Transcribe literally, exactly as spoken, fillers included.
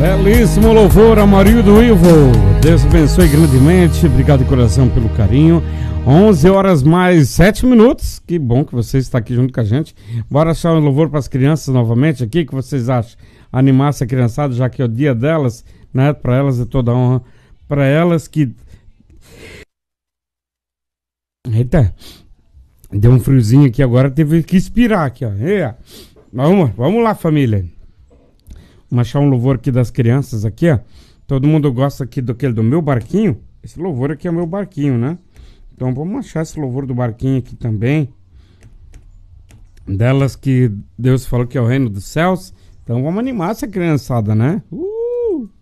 Belíssimo louvor, Amarildo Ivo. Deus abençoe grandemente. Obrigado de coração pelo carinho. onze horas mais sete minutos. Que bom que você está aqui junto com a gente. Bora achar um louvor para as crianças novamente aqui. O que vocês acham? Animar essa criançada, já que é o dia delas, né? Para elas é toda honra. Para elas que... Eita. Deu um friozinho aqui agora. Teve que expirar aqui, ó. E, ó. Vamos, vamos lá, família. Vamos achar um louvor aqui das crianças aqui, ó. Todo mundo gosta aqui do, do meu barquinho. Esse louvor aqui é o meu barquinho, né? Então vamos achar esse louvor do barquinho aqui também. Delas que Deus falou que é o reino dos céus. Então vamos animar essa criançada, né? Uh!